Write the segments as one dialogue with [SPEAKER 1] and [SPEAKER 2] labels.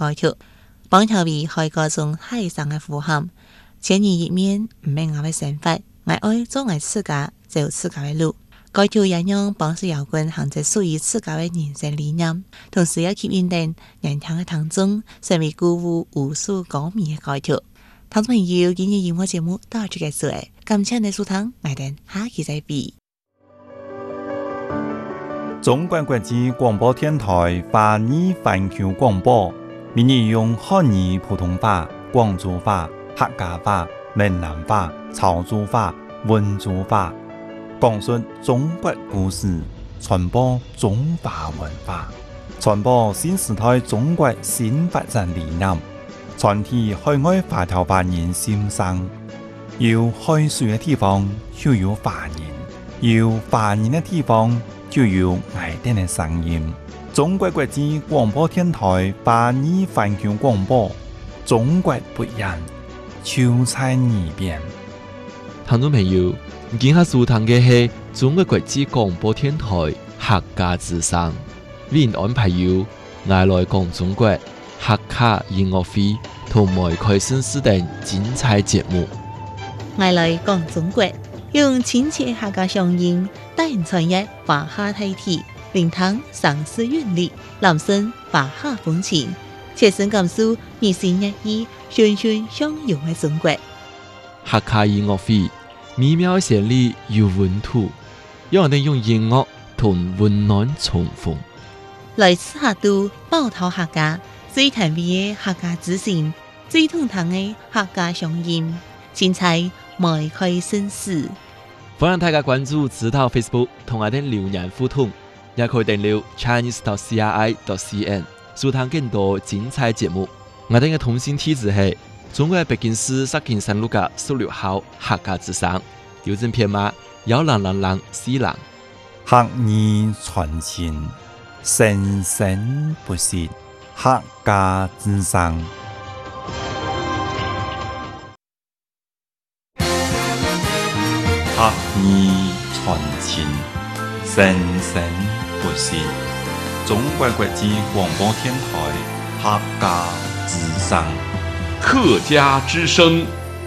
[SPEAKER 1] 歌曲，邦乔为海歌中海上嘅呼喊，千言一面唔免我嘅想法，我愛做我自家走自家嘅路。歌曲也讓幫助搖滾行在屬於自家嘅人生理念，同時也吸引人人聽嘅當中，成為鼓舞無數歌迷嘅歌曲。聽眾朋友，今日音樂節目到此結束，感謝你收聽，我哋下期再會。
[SPEAKER 2] 中國國際廣播電台華語環球廣播，每日用漢語普通話、廣州話、客家話、閩南話、潮州話、溫州話，講述中國故事，傳播中華文化，傳播新時代中國新發展理念，傳遞海外華僑華人心聲。有海水嘅地方就有華人，有華人嘅地方就有愛哋嘅聲音。中國國際廣播電台華語環球廣播，中國不一樣，就在耳邊。
[SPEAKER 3] 聽眾朋友，今下收聽嘅係中國國際廣播電台客家之聲，為您安排有愛來講中國客家音樂會同埋開新時等精彩節目。
[SPEAKER 1] 愛來講中國，用親切客家聲音帶人傳譯華夏大體，聆聽上世韻律，攬聲華夏風情，切身感受熱情熱意、循循相融嘅中國。
[SPEAKER 3] 客家音樂會美妙旋律有溫度，讓人用音樂同溫暖重逢。
[SPEAKER 1] 來自客都寶島客家最甜美嘅客家之聲，最通透嘅客家聲音，精彩邁開新事。
[SPEAKER 3] 歡迎大家關注指導 Facebook 同我哋留言互動，也可以訂閱 chinese.cri.cn 收聽更多精彩節目。我哋嘅通訊地址係中國北京市石景山路嘅16號客家之聲，郵政編碼10004。
[SPEAKER 2] 客語傳情，生生不息，客家之聲。客語傳情，生生不息。中國國際廣播電台客家之聲。
[SPEAKER 4] 客家之聲。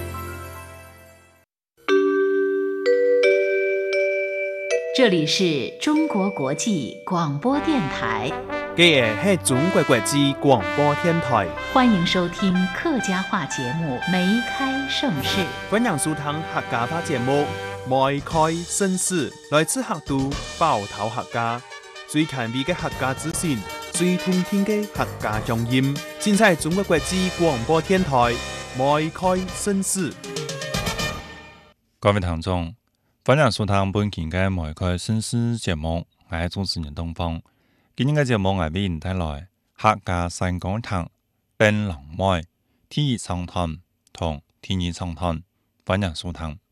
[SPEAKER 5] 這裡是中國國際廣播電台。
[SPEAKER 6] 這是中國國際廣播電台。
[SPEAKER 5] 歡迎收聽客家話節目《梅開盛世》。
[SPEAKER 6] 歡迎收聽客家話節目《梅開盛世》，來自客都寶島客家，最前衛嘅客家資訊，最通聽嘅客家聲音，盡在中國國際廣播電台《梅開盛世》。
[SPEAKER 2] 各位聽眾，歡迎收聽本期嘅《梅開盛世》節目，我係主持人東方。今日嘅節目我為您帶來客家山歌堂、檳榔妹、天意長談同天意長談，歡迎收聽。